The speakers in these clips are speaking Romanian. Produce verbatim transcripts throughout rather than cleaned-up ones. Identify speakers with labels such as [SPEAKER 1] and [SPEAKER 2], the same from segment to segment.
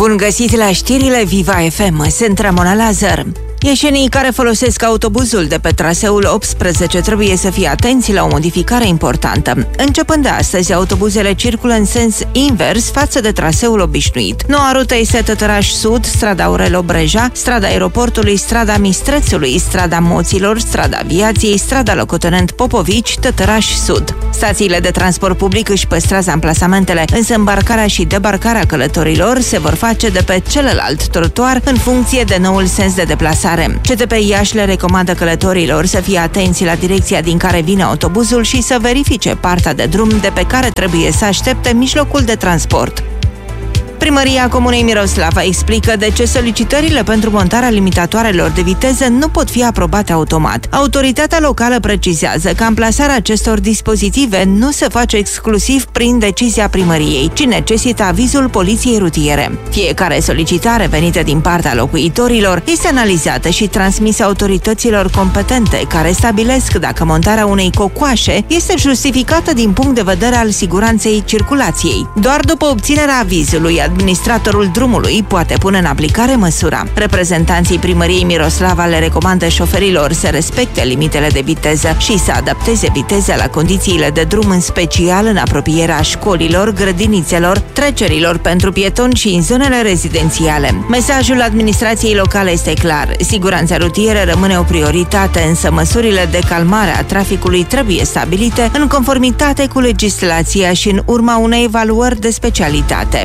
[SPEAKER 1] Bun găsit la știrile Viva F M, sunt Ramona Lazar. Ieșenii care folosesc autobuzul de pe traseul optsprezece trebuie să fie atenți la o modificare importantă. Începând de astăzi, autobuzele circulă în sens invers față de traseul obișnuit. Noua rută este Tătăraș Sud, strada Aurel-Obreja, strada Aeroportului, strada Mistrețului, strada Moților, strada Aviației, strada Locotenent Popovici, Tătăraș Sud. Stațiile de transport public își păstrează amplasamentele, însă îmbarcarea și debarcarea călătorilor se vor face de pe celălalt trotuar în funcție de noul sens de deplasare. C T P Iași le recomandă călătorilor să fie atenți la direcția din care vine autobuzul și să verifice partea de drum de pe care trebuie să aștepte mijlocul de transport. Primăria Comunei Miroslava explică de ce solicitările pentru montarea limitatoarelor de viteză nu pot fi aprobate automat. Autoritatea locală precizează că amplasarea acestor dispozitive nu se face exclusiv prin decizia primăriei, ci necesită avizul poliției rutiere. Fiecare solicitare venită din partea locuitorilor este analizată și transmisă autorităților competente, care stabilesc dacă montarea unei cocoașe este justificată din punct de vedere al siguranței circulației. Doar după obținerea avizului, administratorul drumului poate pune în aplicare măsura. Reprezentanții primăriei Miroslava le recomandă șoferilor să respecte limitele de viteză și să adapteze viteza la condițiile de drum, în special în apropierea școlilor, grădinițelor, trecerilor pentru pietoni și în zonele rezidențiale. Mesajul administrației locale este clar: siguranța rutieră rămâne o prioritate, însă măsurile de calmare a traficului trebuie stabilite în conformitate cu legislația și în urma unei evaluări de specialitate.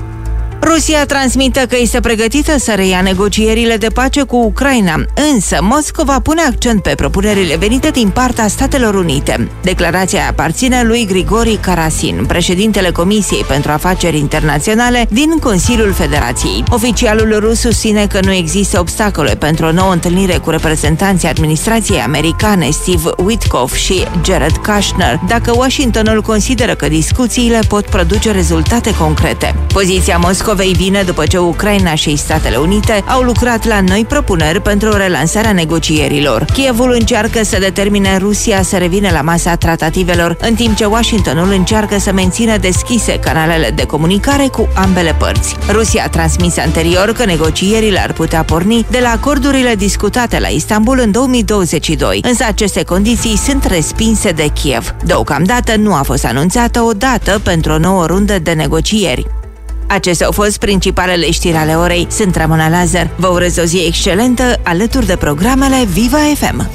[SPEAKER 1] Rusia transmite că este pregătită să reia negocierile de pace cu Ucraina, însă Moscova pune accent pe propunerile venite din partea Statelor Unite. Declarația aparține lui Grigori Karasin, președintele Comisiei pentru Afaceri Internaționale din Consiliul Federației. Oficialul rus susține că nu există obstacole pentru o nouă întâlnire cu reprezentanții administrației americane Steve Witkoff și Jared Kushner, dacă Washingtonul consideră că discuțiile pot produce rezultate concrete. Poziția Moscovei vei vine după ce Ucraina și Statele Unite au lucrat la noi propuneri pentru relansarea negocierilor. Kievul încearcă să determine Rusia să revină la masa tratativelor, în timp ce Washingtonul încearcă să mențină deschise canalele de comunicare cu ambele părți. Rusia a transmis anterior că negocierile ar putea porni de la acordurile discutate la Istanbul în două mii douăzeci și doi, însă aceste condiții sunt respinse de Kiev. Deocamdată nu a fost anunțată o dată pentru o nouă rundă de negocieri. Acestea au fost principalele știri ale orei. Sunt Ramona Lazar. Vă urez o zi excelentă alături de programele Viva F M.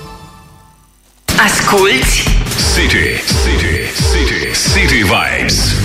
[SPEAKER 2] Asculți City, City, City, City Vibes.